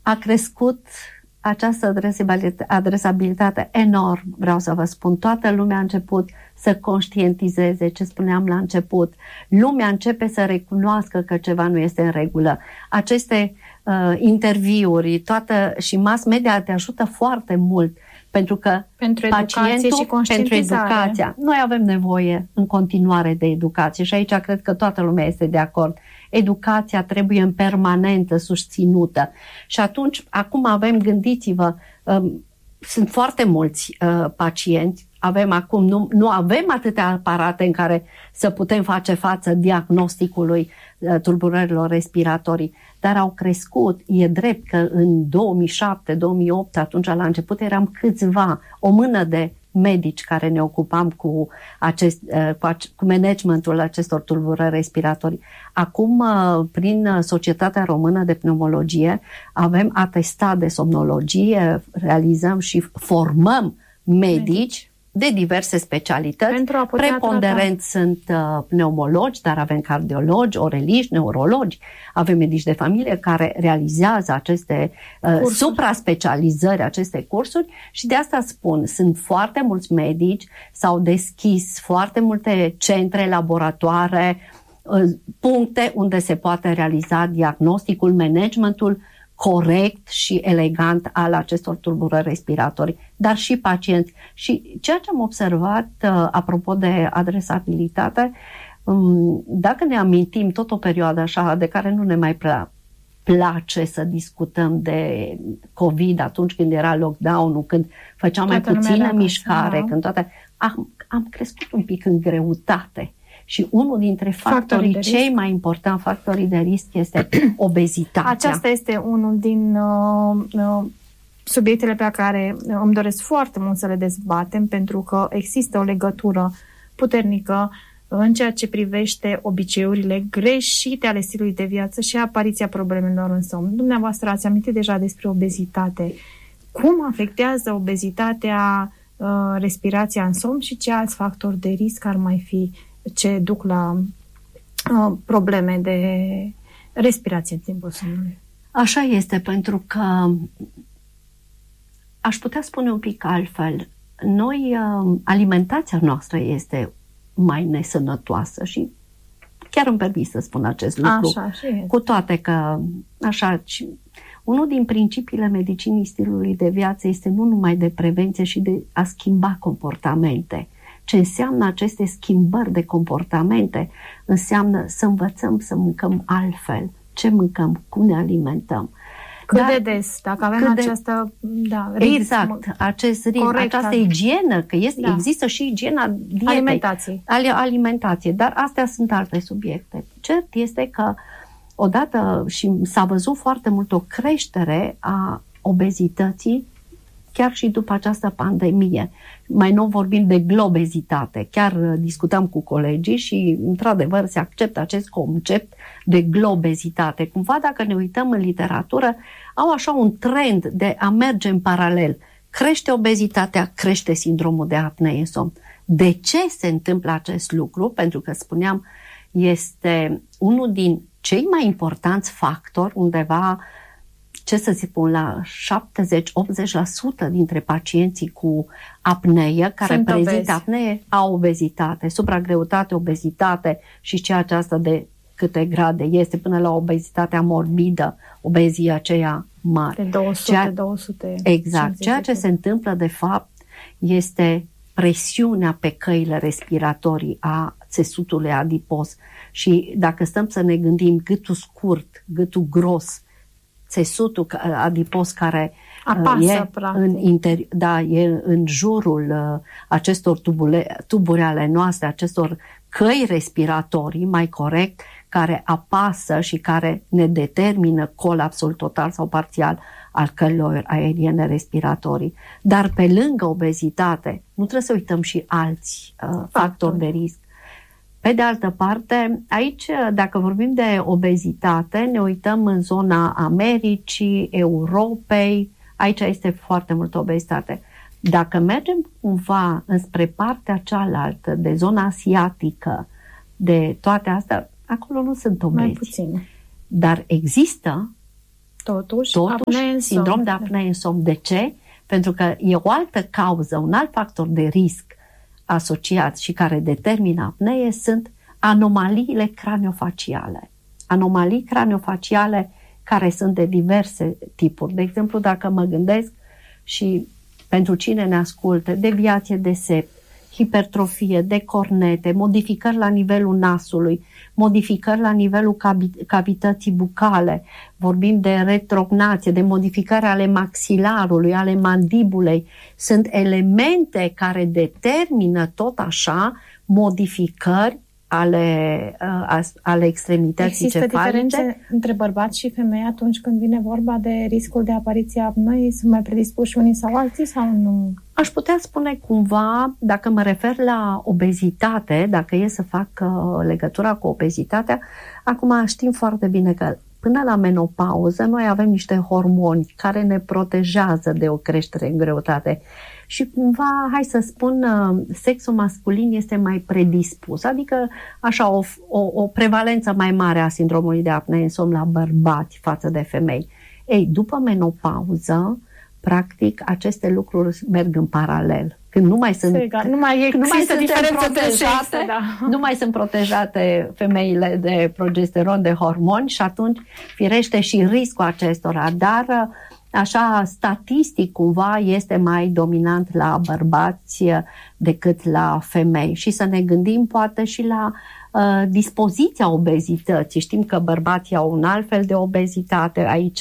A crescut această adresabilitate enorm, vreau să vă spun. Toată lumea a început să conștientizeze ce spuneam la început. Lumea începe să recunoască că ceva nu este în regulă. Aceste interviuri și mass media te ajută foarte mult, pentru că pentru educație și conștientizare. Pentru educația. Noi avem nevoie în continuare de educație și aici cred că toată lumea este de acord. Educația trebuie în permanentă susținută. Și atunci, acum avem, gândiți-vă, sunt foarte mulți pacienți, avem acum, nu avem atâtea aparate în care să putem face față diagnosticului tulburărilor respiratorii, dar au crescut. E drept că în 2007-2008, atunci la început eram câțiva, o mână de medici care ne ocupam cu managementul acestor tulburări respiratorii. Acum, prin Societatea Română de Pneumologie, avem atestat de somnologie, realizăm și formăm medici de diverse specialități. Preponderent sunt pneumologi, dar avem cardiologi, oreliști, neurologi, avem medici de familie care realizează aceste supra-specializări, aceste cursuri și de asta spun, sunt foarte mulți medici, s-au deschis foarte multe centre, laboratoare, puncte unde se poate realiza diagnosticul, managementul corect și elegant al acestor tulburări respiratorii, dar și pacienți. Și ceea ce am observat, apropo de adresabilitate, dacă ne amintim tot o perioadă așa de care nu ne mai prea place să discutăm de COVID atunci când era lockdown-ul, când făceam mai puțină mișcare, când toate... Am crescut un pic în greutate. Și unul dintre factorii cei mai importanti factorii de risc este obezitatea. Aceasta este unul din subiectele pe care îmi doresc foarte mult să le dezbatem, pentru că există o legătură puternică în ceea ce privește obiceiurile greșite ale stilului de viață și apariția problemelor în somn. Dumneavoastră ați amintit deja despre obezitate. Cum afectează obezitatea respirația în somn și ce alți factori de risc ar mai fi ce duc la probleme de respirație în timpul somnului? Așa este, pentru că aș putea spune un pic altfel. Noi, alimentația noastră este mai nesănătoasă și chiar îmi permit să spun acest lucru. Așa, cu toate că așa, unul din principiile medicinii stilului de viață este nu numai de prevenție și de a schimba comportamente. Ce înseamnă aceste schimbări de comportamente? Înseamnă să învățăm să mâncăm altfel. Ce mâncăm? Cum ne alimentăm? Cât de des? Dacă avem această... exact, acest ritm, această igienă, că există și igiena dietei. Alimentație. Dar astea sunt alte subiecte. Cert este că odată și s-a văzut foarte mult o creștere a obezității chiar și după această pandemie. Mai nou vorbim de globezitate. Chiar discutam cu colegii și, într-adevăr, se acceptă acest concept de globezitate. Cumva, dacă ne uităm în literatură, au așa un trend de a merge în paralel. Crește obezitatea, crește sindromul de apnee somn. De ce se întâmplă acest lucru? Pentru că, spuneam, este unul din cei mai importanți factori, undeva, ce să spun, la 70-80% dintre pacienții cu apnee care prezintă apnee au obezitate, supragreutate, obezitate și ceea aceasta de câte grade este până la obezitatea morbidă, obezia aceea mare. De 200. Exact. Ceea ce se întâmplă de fapt este presiunea pe căile respiratorii a țesutului adipos. Și dacă stăm să ne gândim, gâtul scurt, gâtul gros, țesutul adipos care apasă, e în jurul acestor tuburi ale noastre, acestor căi respiratorii, mai corect, care apasă și care ne determină colapsul total sau parțial al căilor aeriene respiratorii. Dar pe lângă obezitate, nu trebuie să uităm și alți factori de risc. Pe de altă parte, aici, dacă vorbim de obezitate, ne uităm în zona Americii, Europei, aici este foarte multă obezitate. Dacă mergem cumva înspre partea cealaltă, de zona asiatică, de toate astea, acolo nu sunt obezi. Mai puțin. Dar există Totuși sindrom de apnee în somn. De ce? Pentru că e o altă cauză, un alt factor de risc asociat și care determină apnee sunt anomaliile craniofaciale. Anomalii craniofaciale care sunt de diverse tipuri. De exemplu, dacă mă gândesc și pentru cine ne ascultă, deviație de sept, hipertrofie, de cornete, modificări la nivelul nasului, modificări la nivelul cavității bucale, vorbim de retrognație, de modificări ale maxilarului, ale mandibulei, sunt elemente care determină tot așa modificări ale extremității Există cefalice. diferențe între bărbați și femei atunci când vine vorba de riscul de apariție a apnoei? Sunt mai predispuși unii sau alții sau nu? Aș putea spune cumva, dacă mă refer la obezitate, dacă e să fac legătura cu obezitatea, acum știm foarte bine că până la menopauză noi avem niște hormoni care ne protejează de o creștere în greutate. Și cumva, hai să spun, sexul masculin este mai predispus, adică așa o prevalență mai mare a sindromului de apnee în somn la bărbați față de femei. Ei, după menopauză, practic, aceste lucruri merg în paralel. Când nu mai sunt, nu mai protejate, nu mai sunt protejate femeile de progesteron, de hormoni și atunci firește și riscul acestora, dar așa, statistic, cumva, este mai dominant la bărbați decât la femei. Și să ne gândim, poate, și la dispoziția obezității. Știm că bărbații au un alt fel de obezitate. Aici,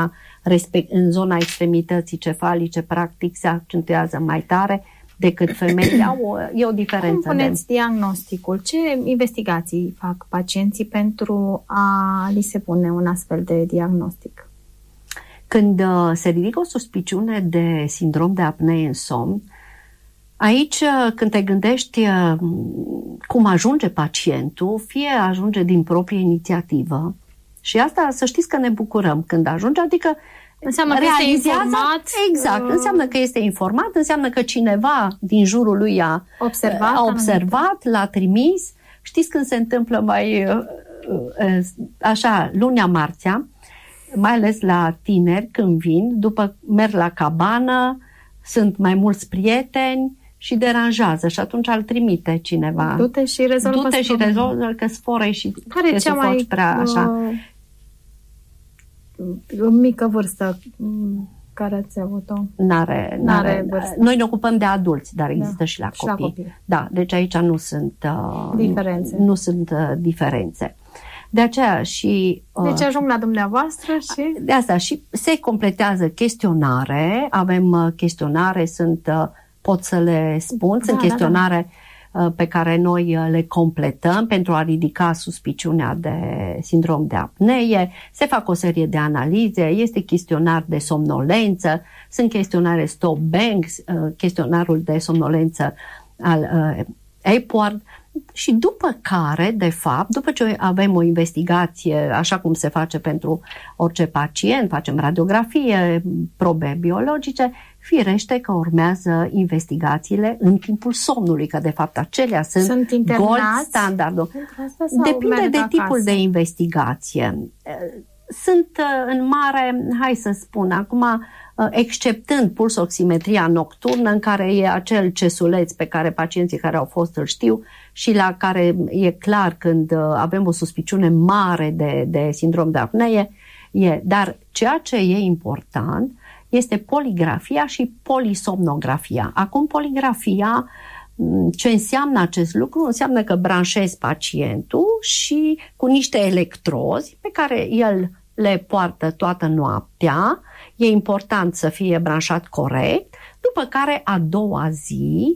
în zona extremității cefalice, practic, se accentuează mai tare decât femeile. E o diferență. Cum puneți diagnosticul? Ce investigații fac pacienții pentru a li se pune un astfel de diagnostic? Când se ridică o suspiciune de sindrom de apnee în somn, aici când te gândești cum ajunge pacientul, fie ajunge din proprie inițiativă și asta să știți că ne bucurăm când ajunge, adică înseamnă că este informat. Exact, înseamnă că este informat, înseamnă că cineva din jurul lui a observat, l-a trimis. Știți când se întâmplă mai așa, lunea marțea, mai ales la tineri când vin, după merg la cabană, sunt mai mulți prieteni și deranjează și atunci îl trimite cineva. Du-te și rezolvă că sforă și care e cea mai prea așa. Mică vârstă care ați avut-o? N-are vârstă. Noi ne ocupăm de adulți, dar există și la copii. Da, deci aici nu sunt diferențe. De aceea și... Deci ajung la dumneavoastră și... De asta și se completează chestionare, avem chestionare, pot să le spun, sunt chestionare pe care noi le completăm pentru a ridica suspiciunea de sindrom de apnee, se fac o serie de analize, este chestionar de somnolență, sunt chestionare Stop-Bang, chestionarul de somnolență al Epworth, și după care, de fapt, după ce avem o investigație, așa cum se face pentru orice pacient, facem radiografie, probe biologice, firește că urmează investigațiile în timpul somnului, că de fapt acelea sunt gold standardul. Depinde de tipul de investigație. Sunt în mare, hai să spun, acum, exceptând pulsoximetria nocturnă, în care e acel cesuleț pe care pacienții care au fost îl știu și la care e clar când avem o suspiciune mare de sindrom de apnee. Dar ceea ce e important este poligrafia și polisomnografia. Acum, poligrafia, ce înseamnă acest lucru? Înseamnă că branșezi pacientul și cu niște electrozi pe care el le poartă toată noaptea. E important să fie branșat corect, după care a doua zi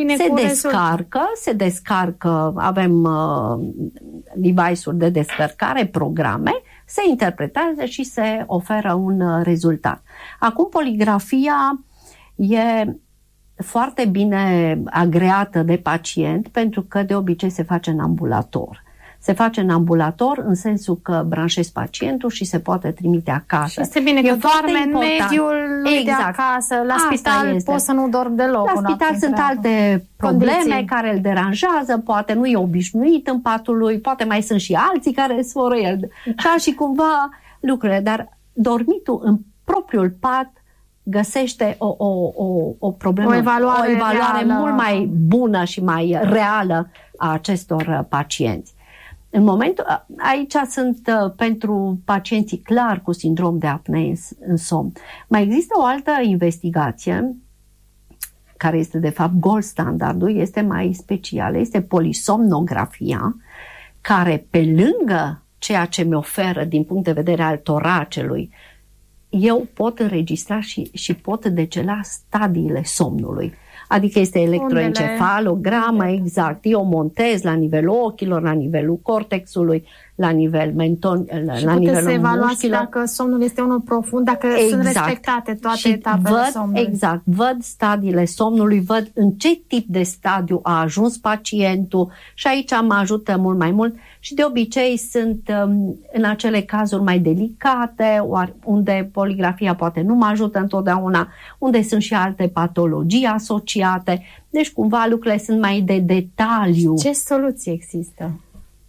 se descarcă, avem device-uri de descărcare, programe, se interpretează și se oferă un rezultat. Acum, poligrafia e foarte bine agreată de pacient pentru că de obicei se face în ambulator. Se face în ambulator în sensul că branșezi pacientul și se poate trimite acasă. Și este bine că doarme în mediul lui de acasă. La spital poți să nu dormi deloc. La spital sunt alte probleme care îl deranjează, poate nu e obișnuit în patul lui, poate mai sunt și alții care sforă el. Și cumva lucrurile, dar dormitul în propriul pat găsește o problemă, o evaluare mult mai bună și mai reală a acestor pacienți. În momentul, aici sunt pentru pacienții clar cu sindrom de apnee în somn. Mai există o altă investigație care este de fapt gold standardul, este mai specială, este polisomnografia, care pe lângă ceea ce mi oferă din punct de vedere al toracelui, eu pot înregistra și pot decela stadiile somnului. Adică este electroencefalogramă, exact. Eu montez la nivelul ochilor, la nivelul cortexului, la nivel menton, la nivelul să evaluați mușchilor. dacă somnul este unul profund, dacă sunt respectate toate etapele somnului. Exact, văd stadiile somnului, văd în ce tip de stadiu a ajuns pacientul și aici mă ajută mult mai mult și de obicei sunt în acele cazuri mai delicate, unde poligrafia poate nu mă ajută întotdeauna, unde sunt și alte patologii asociate, deci cumva lucrurile sunt mai de detaliu. Ce soluții există?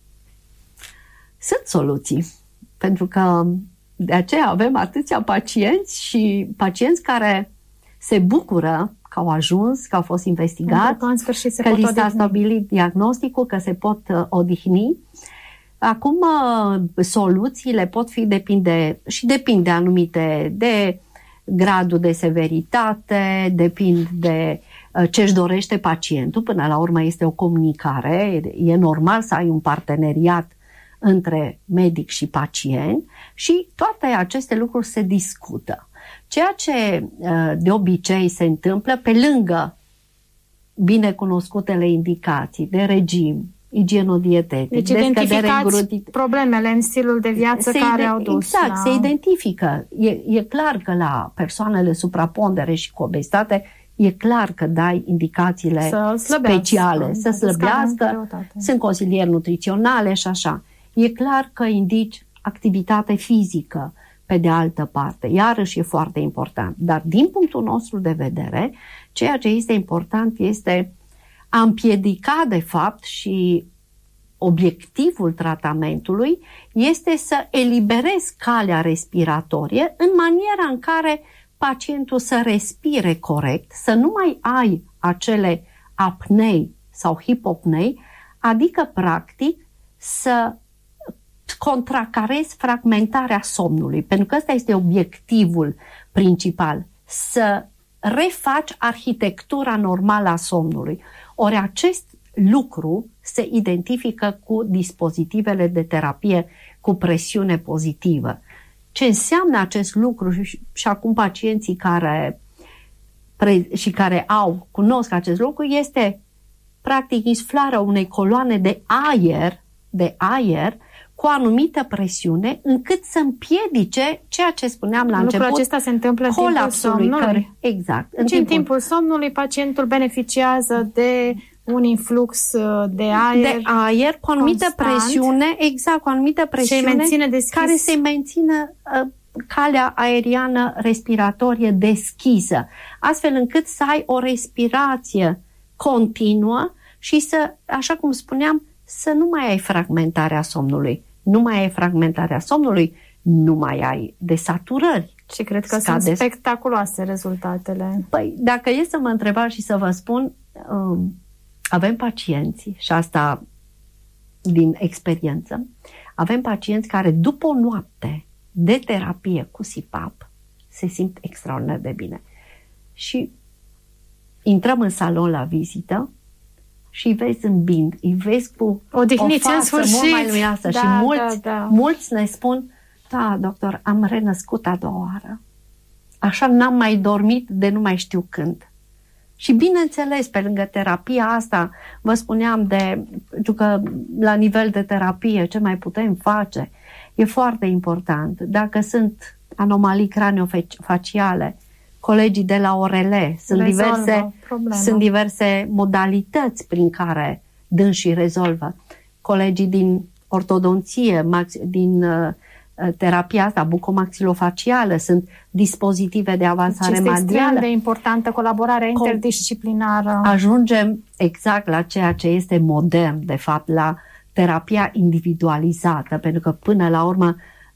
Sunt soluții, pentru că de aceea avem atâția pacienți și pacienți care se bucură că au ajuns, că au fost investigați, că li s-a stabilit diagnosticul, că se pot odihni. Acum soluțiile pot fi depinde anumite de gradul de severitate, depind de ce își dorește pacientul. Până la urmă este o comunicare, e normal să ai un parteneriat între medic și pacient și toate aceste lucruri se discută. Ceea ce de obicei se întâmplă pe lângă binecunoscutele indicații de regim, igienodietetic, deci identificați problemele în stilul de viață care au dus. Exact, se identifică. E clar că la persoanele suprapondere și cu obezitate e clar că dai indicațiile speciale, să slăbească, sunt consilieri nutriționale și așa. E clar că indici activitate fizică pe de altă parte, iarăși e foarte important. Dar din punctul nostru de vedere, ceea ce este important este a împiedica de fapt și obiectivul tratamentului este să eliberezi calea respiratorie în maniera în care pacientul să respire corect, să nu mai ai acele apnei sau hipopnei, adică practic să contracarezi fragmentarea somnului, pentru că ăsta este obiectivul principal, să refaci arhitectura normală a somnului. Ori acest lucru se identifică cu dispozitivele de terapie cu presiune pozitivă. Ce înseamnă acest lucru și acum pacienții care cunosc acest lucru este practic insuflarea unei coloane de aer cu o anumită presiune încât să împiedice ceea ce spuneam la început. Lucrul acesta se întâmplă în timpul somnului. Exact. În timpul somnului pacientul beneficiază de un influx de aer cu o anumită presiune, exact, cu o anumită presiune care să mențină calea aeriană respiratorie deschisă, astfel încât să ai o respirație continuă și să, așa cum spuneam, să nu mai ai fragmentarea somnului. Nu mai ai fragmentarea somnului, nu mai ai desaturări. Și cred că sunt spectaculoase rezultatele. Păi, dacă e să mă întrebați și să vă spun, avem pacienți, și asta din experiență, avem pacienți care după o noapte de terapie cu CPAP se simt extraordinar de bine. Și intrăm în salon la vizită și îi vezi zâmbind, îi vezi cu o față mult mai luminoasă. Și mulți ne spun, da, doctor, am renăscut a doua oară. Așa n-am mai dormit de nu mai știu când. Și bineînțeles, pe lângă terapia asta, vă spuneam pentru că la nivel de terapie ce mai putem face e foarte important. Dacă sunt anomalii craniofaciale, colegii de la ORL, sunt diverse modalități prin care dânsii rezolvă. Colegii din ortodonție, din terapia asta bucomaxilofacială, sunt dispozitive de avansare mandială. Este extrem de importantă colaborarea interdisciplinară. Ajungem exact la ceea ce este modern, de fapt, la terapia individualizată, pentru că până la urmă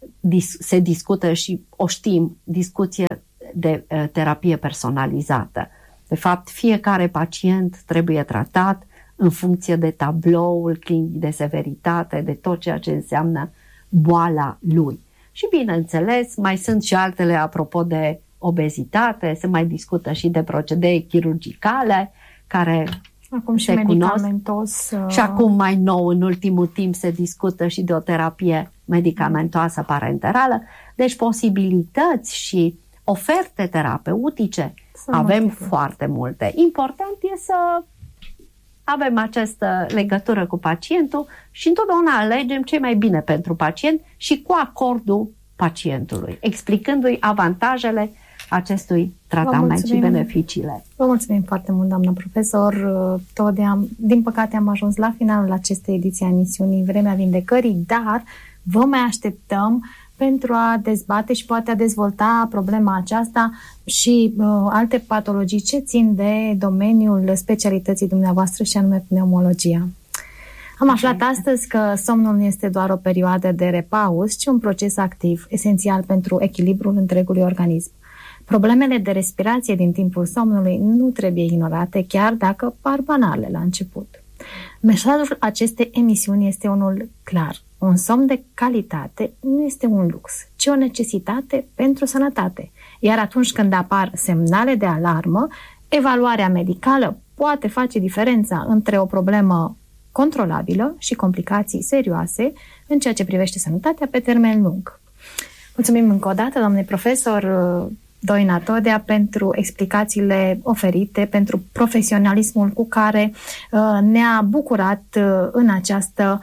se discută și o știm, discuție de terapie personalizată. De fapt, fiecare pacient trebuie tratat în funcție de tabloul clinic, de severitate, de tot ceea ce înseamnă boala lui. Și bineînțeles, mai sunt și altele apropo de obezitate, se mai discută și de procedee chirurgicale care acum și se medicamentos. Și acum mai nou, în ultimul timp, se discută și de o terapie medicamentoasă parenterală. Deci posibilități și oferte terapeutice avem foarte multe. Important e să avem această legătură cu pacientul și întotdeauna alegem ce e mai bine pentru pacient și cu acordul pacientului, explicându-i avantajele acestui tratament și beneficiile. Vă mulțumim foarte mult, doamnă profesor Todea. Din păcate am ajuns la finalul acestei ediții a emisiunii Vremea Vindecării, dar vă mai așteptăm pentru a dezbate și poate a dezvolta problema aceasta și alte patologii ce țin de domeniul specialității dumneavoastră și anume pneumologia. Am aflat astăzi că somnul nu este doar o perioadă de repaus, ci un proces activ, esențial pentru echilibrul întregului organism. Problemele de respirație din timpul somnului nu trebuie ignorate, chiar dacă par banale la început. Mesajul acestei emisiuni este unul clar. Un somn de calitate nu este un lux, ci o necesitate pentru sănătate. Iar atunci când apar semnale de alarmă, evaluarea medicală poate face diferența între o problemă controlabilă și complicații serioase în ceea ce privește sănătatea pe termen lung. Mulțumim încă o dată, doamne profesor Doina Todea, pentru explicațiile oferite, pentru profesionalismul cu care ne-a bucurat în această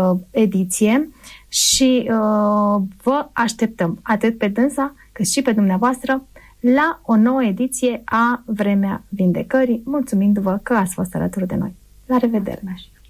ediție și vă așteptăm atât pe dânsa cât și pe dumneavoastră la o nouă ediție a Vremea Vindecării, mulțumindu-vă că ați fost alături de noi. La revedere!